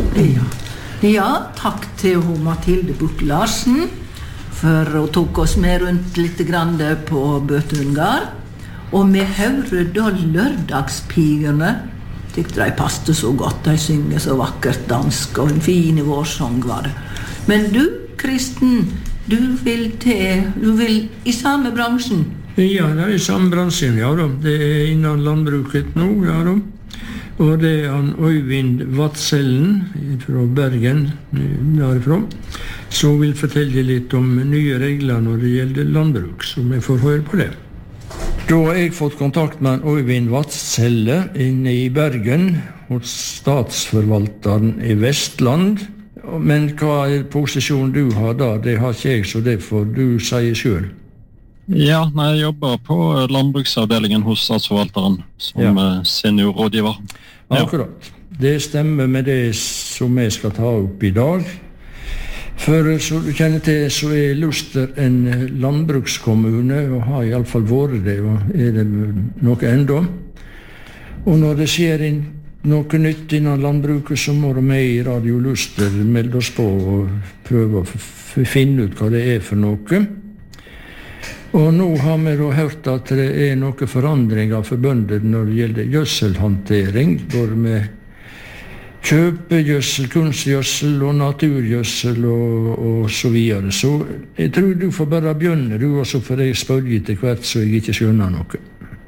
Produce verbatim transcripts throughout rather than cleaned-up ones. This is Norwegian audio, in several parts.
Ja. Ja, takk til hun Mathilde Buch-Larsen for å tok oss med rundt litt grann på Bøtungard. Og vi hører da lørdagspigerne. Tykte de passte så godt, de synger så vakkert dansk, og en fin vårsang var det. Men du, Kristen, du vil til, du vil i samme bransjen? Ja, det er i samme bransjen, ja da. Det er innan landbruket nå, ja da. Og det er han Øyvind Vadsellen fra Bergen, derifra, som vil fortelle litt om nye regler når det gjelder landbruk, så vi får høre på det. Da har jeg fått kontakt med Øyvind Vadselle inne i Bergen, hos statsforvalteren i Vestland. Men hva er posisjonen du har da? Det har ikke jeg, så det får du si selv. Ja, jeg jobber på landbruksavdelingen hos statsforvalteren som ja. seniorrådgiver. Ja. Akkurat. Det stemmer med det som jeg skal ta opp i dag. For så du kjenner til, så er Luster en landbrukskommune, og har i alle fall vært det, og er det noe enda. Og når det skjer noe nytt innan landbruket, så må de med i Radio Luster melde oss på og prøve å finne ut hva det er for noe. Og nå har vi da hørt at det er noen forandringer for bønder når det gjelder gjødselhantering, både med kjøpegjødsel, kunstgjødsel og naturgjødsel og, og så videre. Så jeg tror du får bare begynne, du, og så får jeg spørre til hvert så jeg ikke skjønner noe.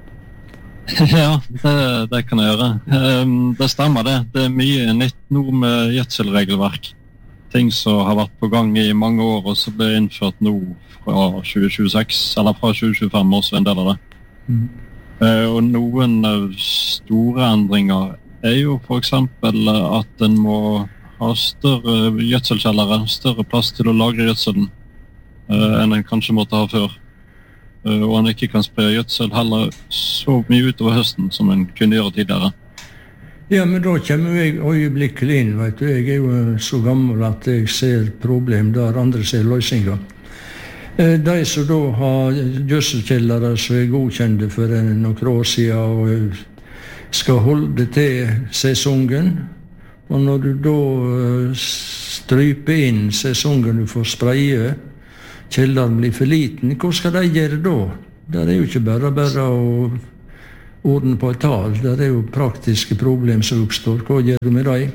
Ja, det, det kan jeg gjøre. Det stemmer det. Det er mye nytt nå med gjødselregelverk. Ting som har vært på gang i mange år, og så ble innført nå fra tjue tjueseks, eller fra tjue tjuefem også en del av det. Mm. Uh, og noen uh, store endringer er jo for eksempel uh, at en må ha større gjødselkjellere, større plass til å lagre gjødselen uh, enn en kanskje måtte ha før. Uh, og en ikke kan spre gjødsel heller så mye utover høsten som en kunne gjøre tidligere. Ja, men da kommer jeg øyeblikkelig inn, vet du. Jeg er jo så gammel at jeg ser problem der andre ser løsninger. De som da har gjødselkjellere som er godkjente for noen år siden og skal holde til sesongen, og når du da stryper inn sesongen du får spreie, kjelleren blir for liten, hva skal de gjøre da? Det er jo ikke bare bare å ordne på et tal, det er jo praktiske problemer som oppstår. Hva gjør du med dem?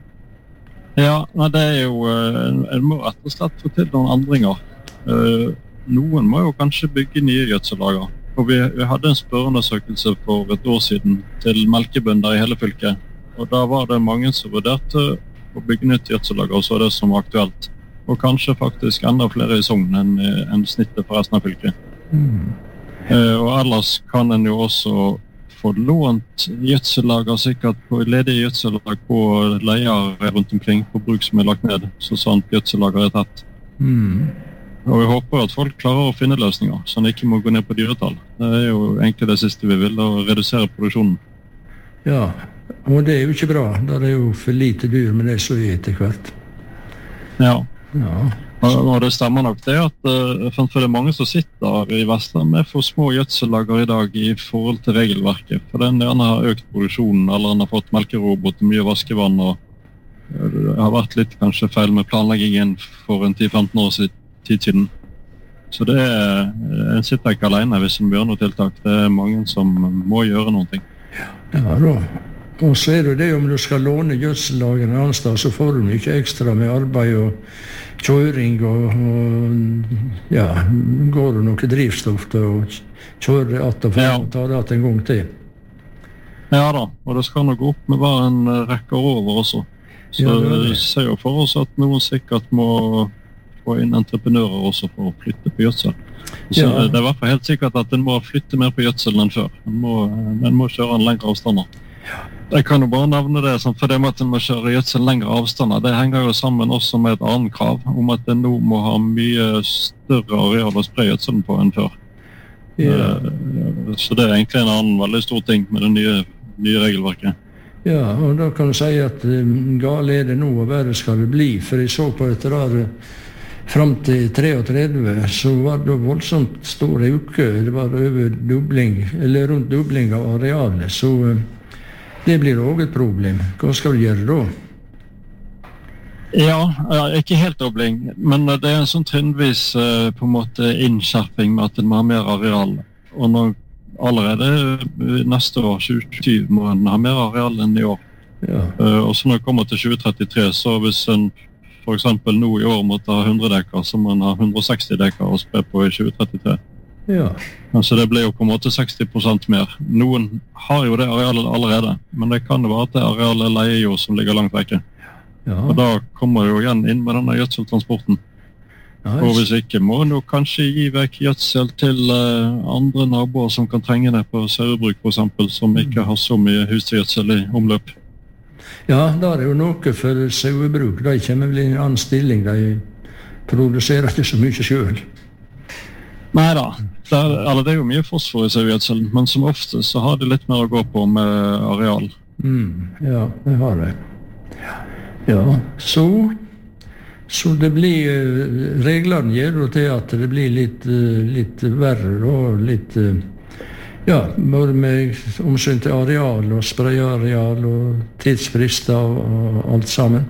Ja, det er jo, en må rett og slett få til noen endringer. Uh, noen må jo kanskje bygge nye gjødsellager. Og vi, vi hadde en spørreundersøkelse for et år siden til melkebønder i hele fylket. Og da var det mange som vurderte å bygge nytt gjødsellager, og så det som var aktuelt. Og kanskje faktisk enda flere i Sogn enn, enn snittet for resten av fylket. Mm. Uh, og ellers kan en jo også få lånt gjødsellager, sikkert på ledige gjødsellag på leier rundt omkring på bruk som er lagt ned, så sånt gjødsellager er tatt. Mm. Og vi håper at folk klarer å finne løsninger, så de ikke må gå ned på dyretall. Det er jo egentlig det siste vi vil, å redusere produksjonen. Ja, og det er jo ikke bra. Det er jo for lite dyr med det som er etter hvert. Ja. Ja. Og det stemmer nok det at for det er mange som sitter i Vestland med for små gjødsellager i dag i forhold til regelverket. For den ene har økt produksjonen, eller den har fått melkerobot og mye vaskevann, og det har vært litt kanskje feil med planleggingen for en ti til femten år siden. tid siden. Så det er, en sitter ikke alene hvis en gjør noe tiltak. Det er mange som må gjøre noe. Ja da. Og så er det det om du skal låne gjødsellagene andre sted, så får du mye ekstra med arbeid og kjøring og, og ja, går det noe drivstoff til å kjøre at og for ja. Å ta det at en gang til. Ja da, og det skal nok opp med bare en rekke over også. Så ja, det det. Ser jo for oss at noen sikkert må få inn entreprenører også for å flytte på gjødsel. Så ja. Det er i hvert fall helt sikkert at en må flytte mer på gjødselen enn før. En må, en må kjøre en lengre avstander. Ja. Jeg kan jo bare nevne det, for det med at en må kjøre gjødsel lengre avstander, det henger jo sammen også med et annet krav, om at en nå må ha mye større areal å spre gjødselen på enn før. Ja. Så det er egentlig en annen veldig stor ting med det nye, nye regelverket. Ja, og da kan du si at gale er det nå, og verre skal det bli, for jeg så på et rare fram til treogtredve, så var det voldsomt store uker. Det var over dobling, eller rundt dobling av arealet, så det blir også et problem. Hva skal du gjøre da? Ja, ikke helt dobling, men det er en sånn trinnvis på en måte innskjerping med at en må ha mer areal. Og når allerede neste år, tjue tjue, må en ha mer areal enn i år. Ja. Og så når det kommer til tjue trettitre, så hvis en for eksempel nå i år måtte ha hundre dekar, så må en ha hundre og seksti dekar å spre på i tjue trettitre. Ja. Så det blir jo på en måte seksti prosent mer. Noen har jo det arealet allerede, men det kan jo være at det arealet leier jo som ligger langt vekke. Ja. Og da kommer det jo igjen inn med denne gjødseltransporten. Ja, og hvis ikke må en jo kanskje gi vekk gjødsel til uh, andre naboer som kan trenge det på sauebruk for eksempel, som ikke har så mye husdyrgjødsel i omløp. Ja, da er det jo noe for sauebruk. De kommer vel i en annen stilling. De produserer ikke så mye selv. Neida, det er, eller det er jo mye fosfor i sauegjødselen, men som ofte så har de litt mer å gå på med areal. Mm, ja, det har de. Ja, så, så det blir, reglene gjør jo til at det blir litt, litt verre og litt, ja, både med omsyn til areal og sprayareal og tidsfrister og alt sammen.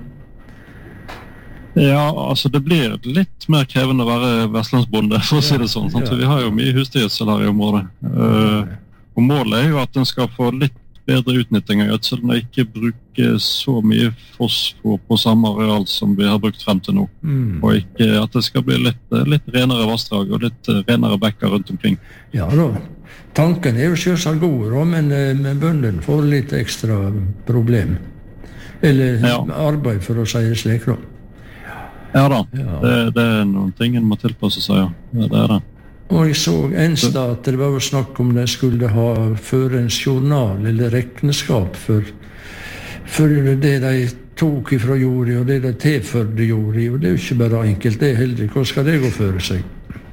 Ja, altså det blir litt mer krevende å være vestlandsbonde, for å si det sånn. Ja, ja. Vi har jo mye husdyrgjødsel her i området. Uh, og målet er jo at den skal få litt bedre utnytting av gjødselen og ikke bruke så mye fosfor på samme areal som vi har brukt frem til nå. Mm. Og ikke at det skal bli litt, litt renere vassdrag og litt renere bekker rundt omkring. Ja da, tanken er jo selvsagt god, men, men bøndene får litt ekstra problem. Eller ja. Arbeid, for å si det slik da. Ja da, ja. Det, det er noen ting en må tilpasse seg, ja. Ja, det er det. Og jeg så en sted at det var snakk om de skulle ha føre en journal eller regnskap for, for det de tok ifra jorda og det de tilførte jorda. Og det er jo ikke bare enkelt, det er heldig. Hva skal det gå for seg?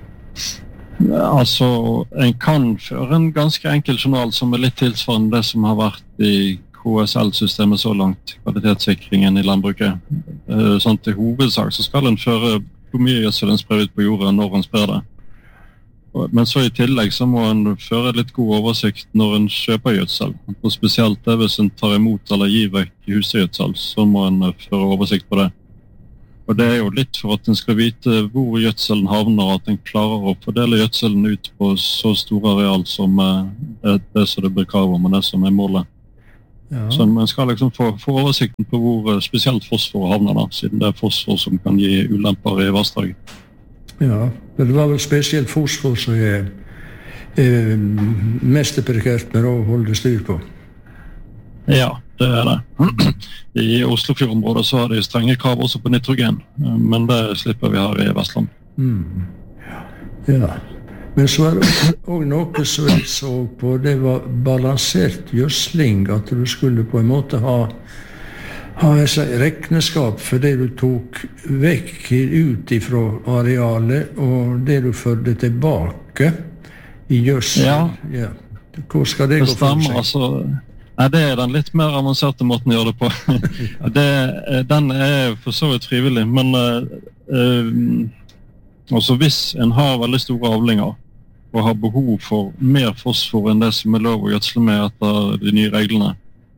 Ja, altså, en kan føre en ganske enkel journal som er litt tilsvarende det som har vært i K S L-systemet så langt, kvalitetssikringen i landbruket. Sånn til hovedsak så skal en føre hvor mye gjødsel en sprer ut på jorda når en sprer det. Men så i tillegg så må en føre litt god oversikt når en kjøper gjødsel. Og spesielt det hvis en tar imot eller gir vekk husdyrgjødsel, så må en føre oversikt på det. Og det er jo litt for at en skal vite hvor gjødselen havner, at en klarer å fordele gjødselen ut på så store areal som er det som det blir krav om, og det som er målet. Ja. Så en skal liksom få, få oversikten på hvor spesielt fosfor havner da, siden det er fosfor som kan gi ulemper i vassdrag. Ja, det var vel spesielt fosfor som er, er mest prekært med å holde styr på. Ja, det er det. I Oslofjordområdet så har de strenge krav også på nitrogen, men det slipper vi her i Vestland. Mm. Ja, men så er det også noe som jeg så på, det var balansert gjødsling, at du skulle på en måte ha ha et regnskap for det du tok vekk ut ifra arealet, og det du førte tilbake i gjødsel. Ja. Ja. Hvor skal det, det gå for seg? Altså, nei, det er den litt mer avanserte måten å gjøre det på. det, den er for så vidt frivillig, men uh, altså hvis en har veldig store avlinger, og har behov for mer fosfor enn det som er lov å gjødsle med etter de nye reglene,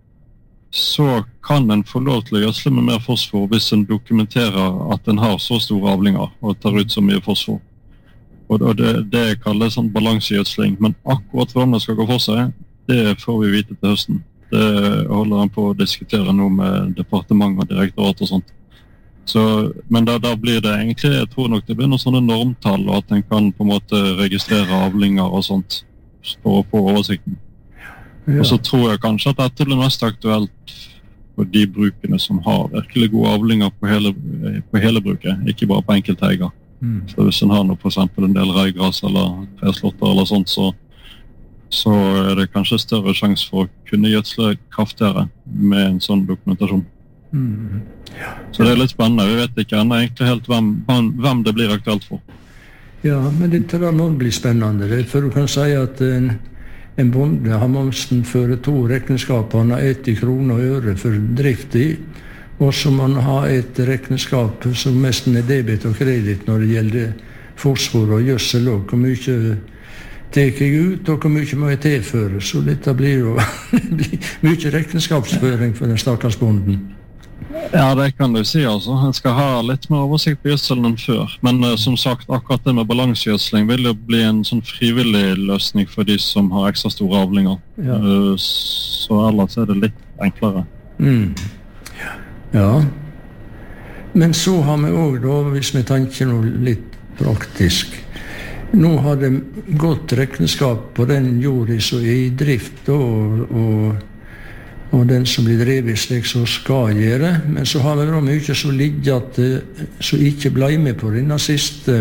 så kan en få lov til å gjødsle med mer fosfor hvis en dokumenterer at en har så store avlinger og tar ut så mye fosfor. Og det, det kalles sånn balansegjødsling, men akkurat hvordan det skal gå for seg, det får vi vite til høsten. Det holder han på å diskutere nå med departement og direktorat og sånt. Så, men da, da blir det egentlig, jeg tror nok det blir noen sånne normtall, og at en kan på en måte registrere avlinger og sånt for å få oversikten. Ja. Og så tror jeg kanskje at dette blir mest aktuelt for de brukene som har virkelig gode avlinger på hele, på hele bruket, ikke bare på enkeltheiger. Mm. Så hvis en har noe, for eksempel en del reigras eller treslotter eller sånt, så, så er det kanskje større sjanse for å kunne gjødsle kraftigere med en sånn dokumentasjon. Mm. Ja. Så det er litt spennende. Vi vet ikke ennå egentlig helt hvem, hvem det blir aktuelt for. Ja, men det tror jeg må bli spennende, for du kan si at en En bonde har måsten føre to regnskap, han har ett i kroner og øre for drift i, og så må han ha et regnskap som nesten er debit og kredit når det gjelder fosfor og gjødsel, og hvor mye tek jeg ut, og hvor mye må jeg tilføre, så dette blir jo mye regnskapsføring for den stakkars bonden. Ja, det kan du si altså. En skal ha litt mer oversikt på gjødselen enn før. Men uh, som sagt, akkurat det med balansegjødsling vil jo bli en sånn frivillig løsning for de som har ekstra store avlinger. Ja. Uh, så ellers er det litt enklere. Mm. Ja. Men så har vi også da, hvis vi tenker noe litt praktisk, nå har det gått regnskap på den jorda som er i drift og, og og den som blir drevet slik som skal gjøre, men så har vi da mye som ligger at som ikke ble med på denne siste,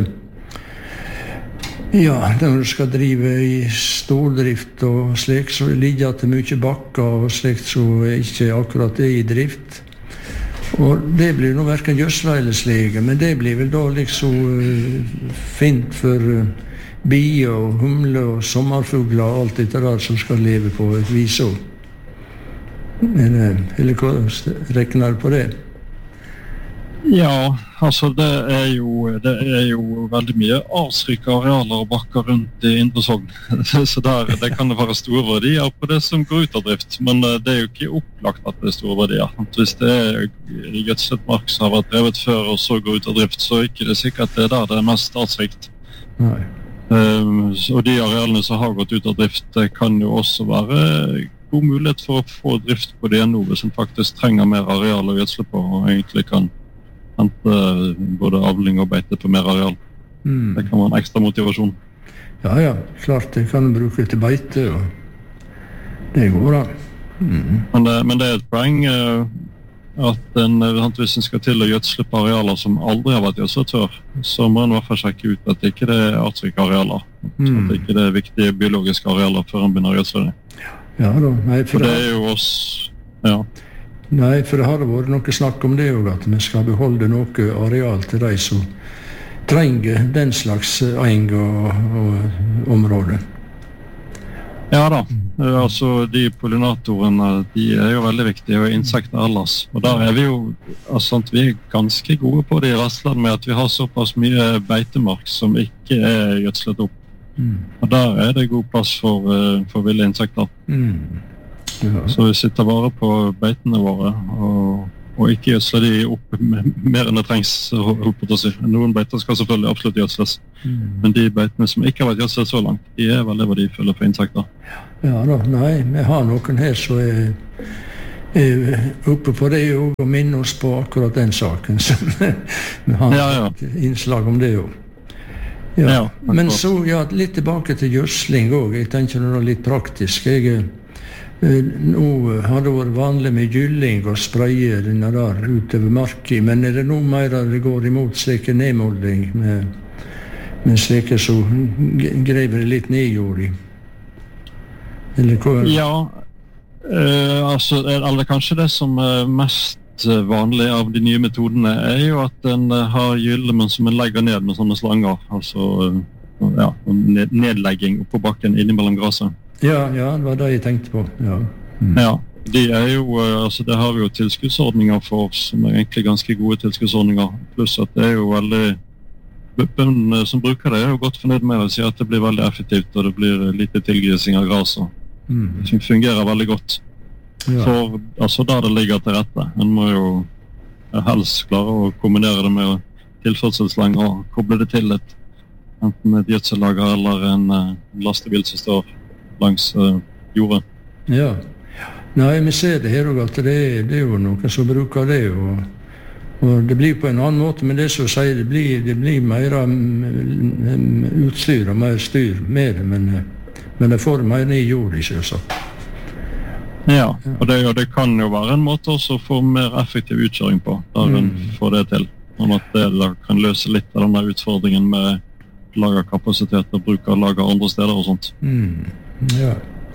ja, når du skal drive i stordrift og slik, så ligger at det mye bakker og slikt som ikke akkurat er i drift. Og det blir nå hverken gjødsla eller slege, men det blir vel da liksom uh, fint for uh, bier og humler og sommerfugler og alt dette der som skal leve på et vis også. Eller, eller hva regner du på det? Ja, altså det er jo, det er jo veldig mye avsrike arealer og bakker rundt i Indre Sogn. Så der, det kan det være store verdier på det som går ut av drift, men det er jo ikke opplagt at det er store verdier. Hvis det er gjødslet mark som har vært drevet før og så går ut av drift, så er ikke det sikkert det er der det er mest statsrikt. Nei. Um, og de arealene som har gått ut av drift, det kan jo også være god mulighet for å få drift på det nå, hvis en faktisk trenger mer areal å gjødsle på, og egentlig kan hente både avling og beite på mer areal. Mm. Det kan være en ekstra motivasjon. Ja, ja, klart det kan du bruke til beite, og det går da. Mm. Men, det, men det er et poeng uh, at en, hvis en skal til å gjødsle på arealer som aldri har vært gjødslet før, så må en i hvert fall sjekke ut at det ikke er artsrike arealer, mm. at det ikke er viktige biologiske arealer før en begynner å gjødsle det. Ja da, nei, for, for det er jo oss, ja. Nei, for det har vært noe snakk om det også, at vi skal beholde noe areal til de som trenger den slags eng og, og område. Ja da, altså de pollinatorene, de er jo veldig viktige, og insekter ellers. Og der er vi jo, altså, vi er ganske gode på det i Vestland med at vi har såpass mye beitemark som ikke er gjødslet opp. Mm. Og der er det god plass for, for ville insekter. Mm. Ja. Så vi sitter bare på beitene våre og, og ikke gjødsler de opp mer enn det trengs. Noen beiter skal selvfølgelig absolutt gjødsles, mm. men de beitene som ikke har vært gjødslet så langt, de er veldig verdifulle for insekter. Ja da, nei, vi har noen her som er, er oppe på det og minner oss på akkurat den saken. Så vi har ja, ja. et innslag om det også. Ja, ja, men så ja, litt tilbake til gjødsling også. Jeg tenker noe litt praktisk. Jeg, eh, nå har det vært vanlig med gylling og spraye denne der utover marken, men er det noe mer det går imot slike nedmåling med, med slike som grever litt ned i jorda? Eller hva? Ja, eh, altså, eller kanskje det som er mest vanlig av de nye metodene er jo at en har gyllemen som en legger ned med sånne slanger, altså ja, nedlegging på bakken innimellom gresset. Ja, ja, det var det jeg tenkte på. Ja, mm. ja de er jo, altså det har vi jo tilskuddsordninger for, som er egentlig ganske gode tilskuddsordninger, pluss at det er jo veldig, bøndene som bruker det er jo godt fornøyd med det, sier at det blir veldig effektivt, og det blir lite tilgrising av gresset. Mm. Det fungerer veldig godt. Ja. For altså der det ligger til rette. En må jo helst klare å kombinere det med tilførselslang og koble det til et, enten et gjødsellager eller en uh, lastebil som står langs uh, jordet. Ja, nei, vi ser det her også at det er, det er jo noen som bruker det, og, og det blir på en annen måte, men det som sier det blir, det blir mer um, utstyr og mer styr med det, men, men det får mer ned i jordet, selvsagt. Ja, og det, og det kan jo være en måte også å få mer effektiv utkjøring på, der en mm. får det til. Sånn at det da kan løse litt av denne utfordringen med lagerkapasitet og bruk av lager andre steder og sånt. Mm. Ja.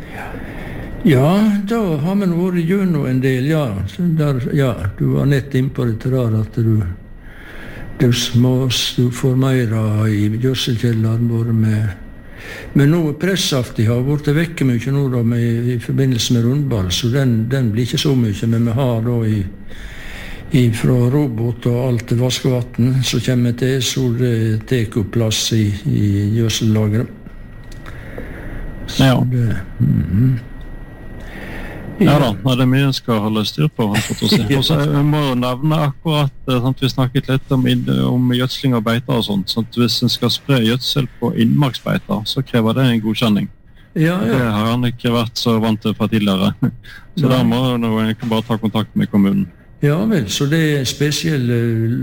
ja, da har vi vært gjennom en del, ja. Der, ja. Du var nett inn på det der at du, du, må, du får mer i gjødselkjelleren både med. Men nå pressaftig har vært vekke mye nå da med, i forbindelse med rundball, så den, den blir ikke så mye, men vi har da i, i fra robot og alt til vaskevatten, så kommer til, så det tek opp plass i, i gjødsellageret. Så ja. det, mm. Ja da, det er mye en skal holde styr på. Og så må jeg nevne akkurat, sant, vi snakket litt om, om gjødsling og beiter og sånt, så hvis en skal spre gjødsel på innmarksbeiter, så krever det en godkjenning. Ja, ja. Det har han ikke vært så vant til fra tidligere. Så da må en bare ta kontakt med kommunen. Ja vel, så det er spesielle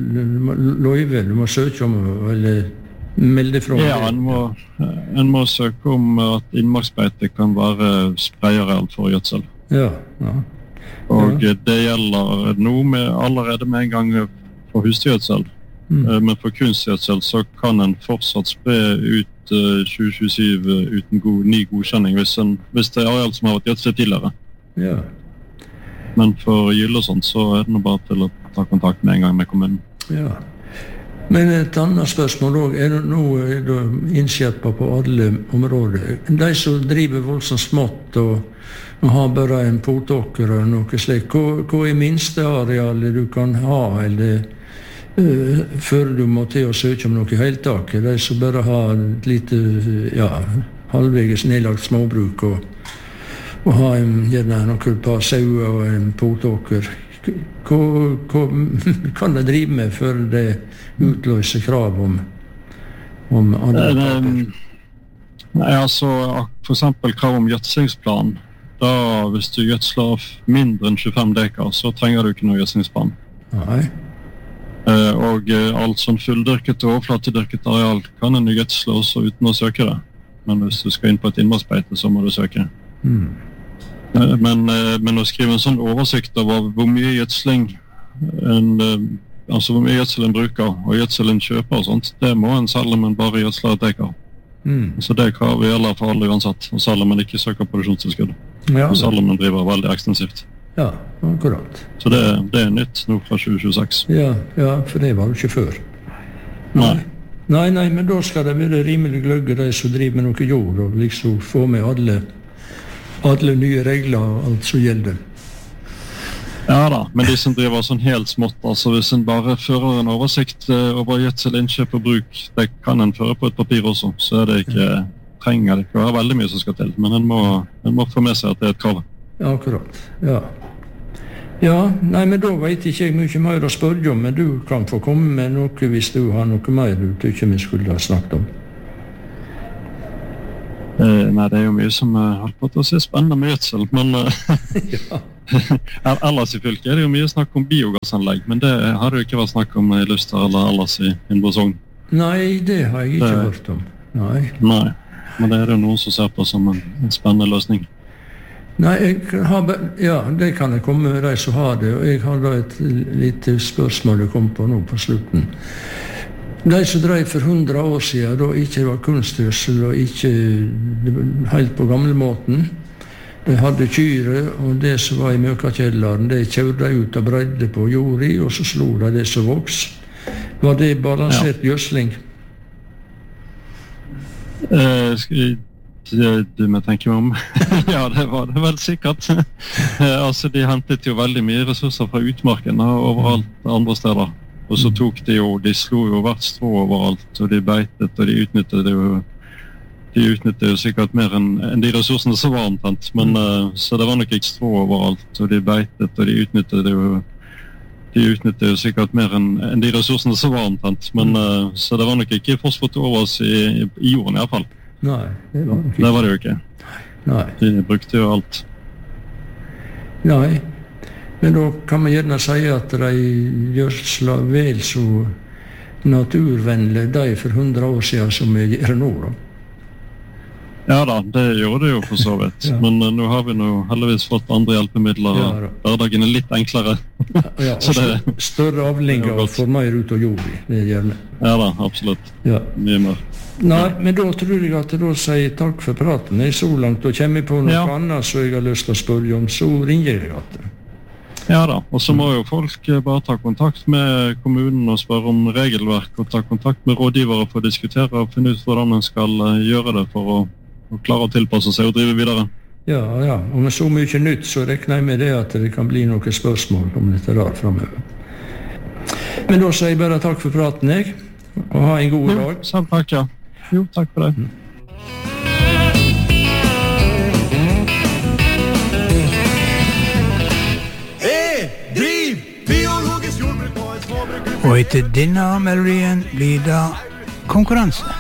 løyve du må søke om, eller melde fra? Ja, en må, en må søke om at innmarksbeite kan være spreieareal for gjødsel. Ja, ja. Og ja. Det gjelder noe med, allerede med en gang for husdyrgjødsel. Mm. Men for kunstgjødsel så kan en fortsatt spre ut uh, tjue tjuesyv uten god, ny godkjenning hvis, en, hvis det er areal som har vært gjødsel tidligere. Ja. Men for gyll og sånt så er det nå bare til å ta kontakt med en gang med kommunen. Ja. Men et annet spørsmål også, er det nå innskjerpet på alle områder? De som driver voldsomt smått og, og har bare en potåker og noe slikt, hva, hva er minste arealet du kan ha, eller uh, før du må til å søke om noe heltak? De som bare har et lite, ja, halvveges nedlagt småbruk og, og har en, gjerne noen par sauer og en potåker. Hva, hva kan de drive med før det utløser krav om, om andre taker? Nei, altså for eksempel krav om gjødslingsplan. Da hvis du gjødsler mindre enn tjuefem dekar, så trenger du ikke noe gjødslingsplan. Nei. Eh, og alt sånn fulldyrket og overflatedyrket areal kan en gjødsle også uten å søke det. Men hvis du skal inn på et innmarksbeite, så må du søke. Mm. Men, men å skrive en sånn oversikt over hvor mye gjødsling en, altså hvor mye gjødsel en bruker og gjødsel en kjøper og sånt, det må en selv om en bare gjødsler et dekar. Mm. Så det kravet gjelder for alle uansett, og selv om en ikke søker produksjonstilskudd. Ja. Og selv om en driver veldig ekstensivt. Ja, akkurat. Så det, det er nytt nå fra tjue tjueseks. Ja, ja, for det var det ikke før. Nei. Nei, nei, men da skal det være rimelig gløgge de som driver med noe jord, og liksom få med alle alle nye regler og alt som gjelder. Ja da, men de som driver sånn helt smått, altså hvis en bare fører en oversikt over gjødsel, innkjøp og bruk, det kan en føre på et papir også, så er det ikke, trenger det ikke å være veldig mye som skal til, men en må, en må få med seg at det er et krav. Ja, akkurat, ja. Ja, nei, men da vet ikke jeg mye mer å spørre om, men du kan få komme med noe hvis du har noe mer du tykker vi skulle ha snakket om. Eh, nei, det er jo mye som uh, holdt på til å se spennende med gjødsel, men uh, ja. ellers i fylket er det jo mye snakk om biogassanlegg, men det har det jo ikke vært snakk om i Luster eller ellers i Indre Sogn. Nei, det har jeg ikke det, hørt om. Nei. Nei, men det er jo noen som ser på som en, en spennende løsning. Nei, jeg har, ja, det kan jeg komme med de som har det, og jeg har da et lite spørsmål jeg kom på nå på slutten. De som drev for hundre år siden, da ikke var kunstgjødsel og ikke helt på gammelmåten, de hadde kyre, og det som var i møkakjelleren, det kjørte ut og bredde på jord i, og så slo de det som voks. Var det balansert ja. Gjødsling? Eh, skal du må tenke meg om? Ja, det var det vel sikkert. Altså, de hentet jo veldig mye ressurser fra utmarken og overalt andre steder. Og så tok de jo, de slo jo hvert strå overalt, og de beitet, og de utnyttet det jo, de utnyttet jo sikkert mer enn, enn de ressursene som var omtrent, men uh, så det var nok ikke strå overalt, og de beitet, og de utnyttet det jo, de utnyttet jo sikkert mer enn, enn de ressursene som var omtrent, men uh, så det var nok ikke fosfor til overs i, i, i jorden i hvert fall. Nei, det var nok ikke. Det var det jo ikke. Nei. De brukte jo alt. Nei. Men da kan man gjerne si at de gjødsler vel så naturvennlig de for hundre år siden som vi gjør nå, da. Ja da, det gjorde det jo for så vidt. Ja. Men uh, nå har vi nå heldigvis fått andre hjelpemidler, ja, og hverdagen er litt enklere. Ja, og det, større avlinger og får mer ut av jord i, det er gjerne. Ja da, absolutt. Ja. Mye mer. Nei, men da tror jeg at jeg da sier takk for praten. Jeg så langt, og kommer jeg på noe ja. Annet så jeg har lyst til å spørre om, så ringer jeg at det. Ja da, og så må jo folk bare ta kontakt med kommunen og spørre om regelverk, og ta kontakt med rådgivere for å diskutere og finne ut hvordan man skal gjøre det for å, å klare å tilpasse seg og drive videre. Ja, ja, og med så mye nytt så regner jeg med det at det kan bli noen spørsmål om dette der fremover. Men da sier jeg bare takk for praten, jeg, og ha en god dag. Jo, selv takk, ja. Jo, takk for det. Mm. Og etter denne melodien blir det konkurranse.